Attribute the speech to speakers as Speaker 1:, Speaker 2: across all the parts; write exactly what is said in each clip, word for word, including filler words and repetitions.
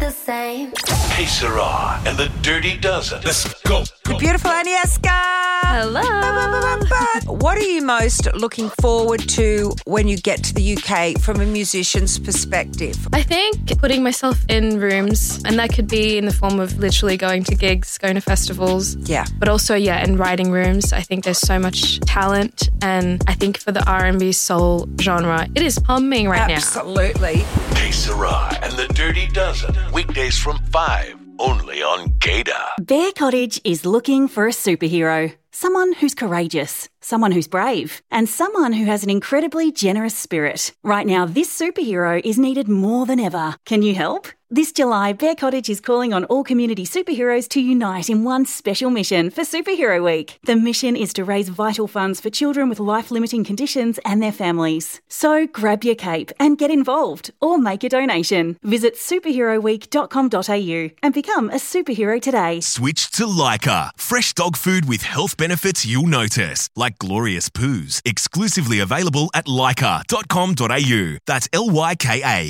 Speaker 1: the same.
Speaker 2: Hey, Sarah and the Dirty Dozen. Let's go.
Speaker 3: The beautiful Agnieszka.
Speaker 4: Hello.
Speaker 3: What are you most looking forward to when you get to the U K from a musician's perspective?
Speaker 4: I think putting myself in rooms, and that could be in the form of literally going to gigs, going to festivals.
Speaker 3: Yeah.
Speaker 4: But also, yeah, in writing rooms. I think there's so much talent, and I think for the R and B soul genre, it is pumping right
Speaker 3: Absolutely.
Speaker 4: now.
Speaker 2: Absolutely. Hey, Sarah and the Dirty Dozen. Weekdays from five, only on Gator.
Speaker 5: Bear Cottage is looking for a superhero. Someone who's courageous, someone who's brave, and someone who has an incredibly generous spirit. Right now, this superhero is needed more than ever. Can you help? This July, Bear Cottage is calling on all community superheroes to unite in one special mission for Superhero Week. The mission is to raise vital funds for children with life-limiting conditions and their families. So grab your cape and get involved, or make a donation. Visit superhero week dot com dot a u and become a superhero today.
Speaker 6: Switch to Lyka. Fresh dog food with health benefits you'll notice, like glorious poos. Exclusively available at lyka dot com dot a u. That's L Y K A.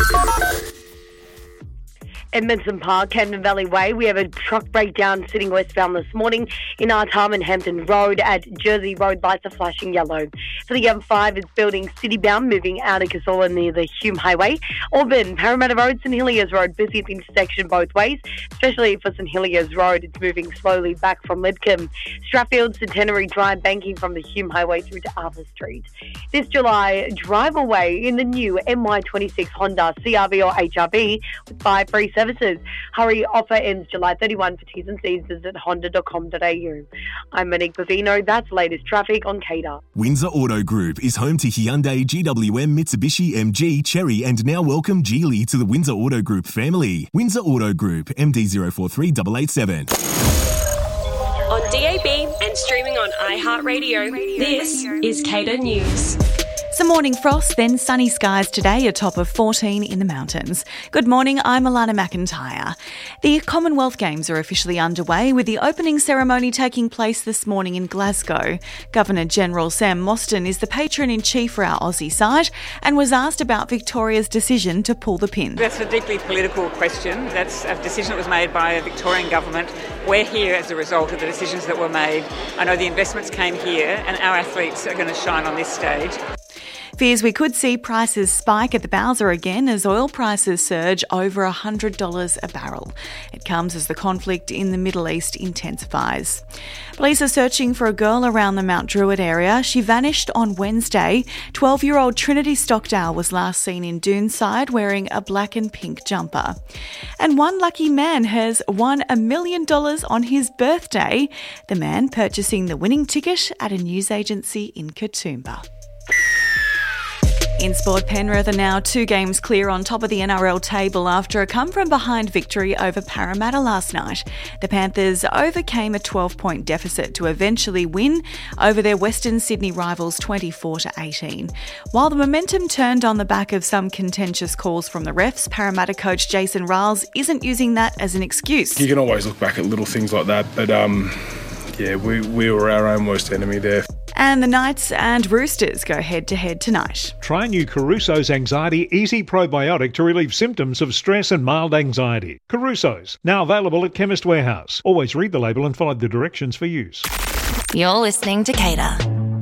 Speaker 7: Edmondson Park, Camden Valley Way. We have a truck breakdown sitting westbound this morning in Artarm and Hampton Road at Jersey Road. Lights are flashing yellow. For the M five, it's building citybound, moving out of Cassola near the Hume Highway. Auburn, Parramatta Road, St Heliers Road, busy at the intersection both ways, especially for St Heliers Road. It's moving slowly back from Lidcombe. Strathfield, Centenary Drive, banking from the Hume Highway through to Arthur Street. This July, drive away in the new M Y twenty-six Honda C R V or H R V with five free services. Hurry, offer ends July thirty-first. For T's and C's, visit honda dot com dot a u. I'm Monique Bavino. That's latest traffic on Cater.
Speaker 6: Windsor Auto Group is home to Hyundai, G W M, Mitsubishi, M G, Chery, and now welcome Geely to the Windsor Auto Group family. Windsor Auto Group, M D zero four three eight eight seven.
Speaker 8: On D A B and streaming on iHeartRadio, this is Cater News.
Speaker 9: Some morning frost, then sunny skies today, a top of fourteen in the mountains. Good morning, I'm Alana McIntyre. The Commonwealth Games are officially underway, with the opening ceremony taking place this morning in Glasgow. Governor-General Sam Mostyn is the patron-in-chief for our Aussie side and was asked about Victoria's decision to pull the pin.
Speaker 10: That's a deeply political question. That's a decision that was made by a Victorian government. We're here as a result of the decisions that were made. I know the investments came here, and our athletes are going to shine on this stage.
Speaker 9: Fears we could see prices spike at the Bowser again as oil prices surge over one hundred dollars a barrel. It comes as the conflict in the Middle East intensifies. Police are searching for a girl around the Mount Druitt area. She vanished on Wednesday. twelve-year-old Trinity Stockdale was last seen in Doonside wearing a black and pink jumper. And one lucky man has won a million dollars on his birthday. The man purchasing the winning ticket at a news agency in Katoomba. In sport, Penrith are now two games clear on top of the N R L table after a come-from-behind victory over Parramatta last night. The Panthers overcame a twelve-point deficit to eventually win over their Western Sydney rivals twenty-four to eighteen. While the momentum turned on the back of some contentious calls from the refs, Parramatta coach Jason Riles isn't using that as an excuse.
Speaker 11: You can always look back at little things like that, but um, yeah, we, we were our own worst enemy there.
Speaker 9: And the Knights and Roosters go head-to-head tonight.
Speaker 12: Try new Caruso's Anxiety Easy Probiotic to relieve symptoms of stress and mild anxiety. Caruso's, now available at Chemist Warehouse. Always read the label and follow the directions for use.
Speaker 1: You're listening to Cater.